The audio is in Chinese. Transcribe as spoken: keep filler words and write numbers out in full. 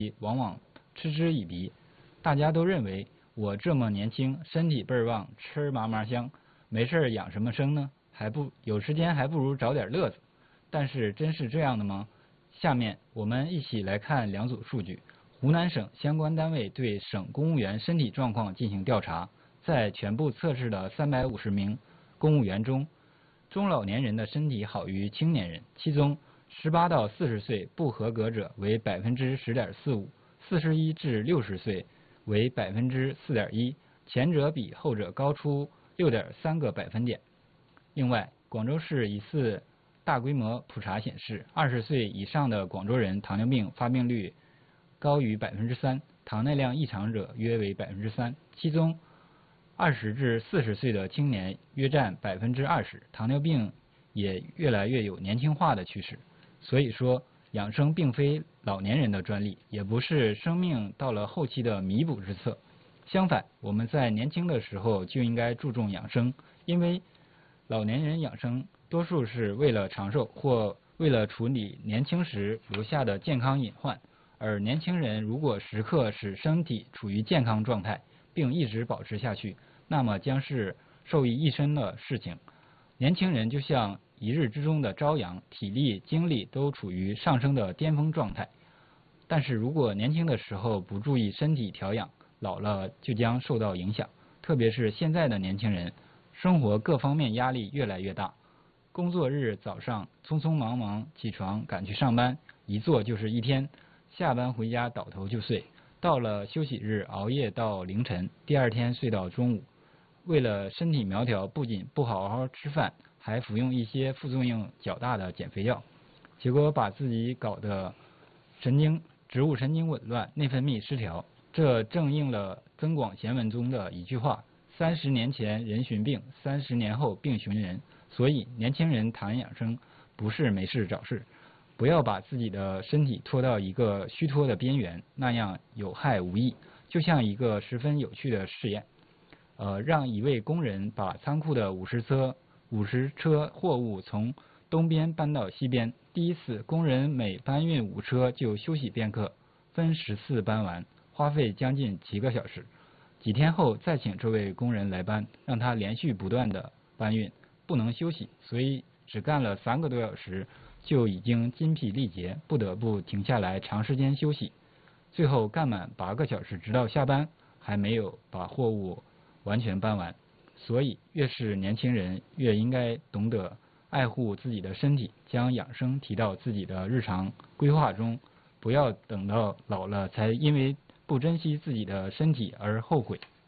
往往嗤之以鼻。大家都认为我这么年轻，身体倍儿旺，吃嘛嘛香，没事养什么生呢？还不有时间还不如找点乐子。但是真是这样的吗？下面我们一起来看两组数据。湖南省相关单位对省公务员身体状况进行调查，在全部测试的三百五十名公务员中，中老年人的身体好于青年人，其中十八到四十岁不合格者为百分之十点四五，四十一至六十岁为百分之四点一，前者比后者高出六点三个百分点。另外，广州市一次大规模普查显示，二十岁以上的广州人糖尿病发病率高于百分之三，糖耐量异常者约为百分之三，其中二十至四十岁的青年约占百分之二十，糖尿病也越来越有年轻化的趋势。所以说，养生并非老年人的专利，也不是生命到了后期的弥补之策。相反，我们在年轻的时候就应该注重养生，因为老年人养生多数是为了长寿或为了处理年轻时留下的健康隐患。而年轻人如果时刻使身体处于健康状态，并一直保持下去，那么将是受益一生的事情。年轻人就像一日之中的朝阳，体力、精力都处于上升的巅峰状态。但是如果年轻的时候不注意身体调养，老了就将受到影响。特别是现在的年轻人，生活各方面压力越来越大，工作日早上匆匆忙忙起床赶去上班，一坐就是一天，下班回家倒头就睡，到了休息日熬夜到凌晨，第二天睡到中午。为了身体苗条，不仅不好好吃饭，还服用一些副作用较大的减肥药，结果把自己搞得神经植物神经紊乱，内分泌失调。这正应了《增广贤文》中的一句话：三十年前人寻病，三十年后病寻人。所以年轻人谈养生不是没事找事，不要把自己的身体拖到一个虚脱的边缘，那样有害无益。就像一个十分有趣的试验，呃，让一位工人把仓库的五十车五十车货物从东边搬到西边。第一次，工人每搬运五车就休息片刻，分十次搬完，花费将近几个小时。几天后再请这位工人来搬，让他连续不断的搬运，不能休息，所以只干了三个多小时就已经筋疲力竭，不得不停下来长时间休息。最后干满八个小时，直到下班还没有把货物完全搬完。所以越是年轻人越应该懂得爱护自己的身体，将养生提到自己的日常规划中，不要等到老了才因为不珍惜自己的身体而后悔。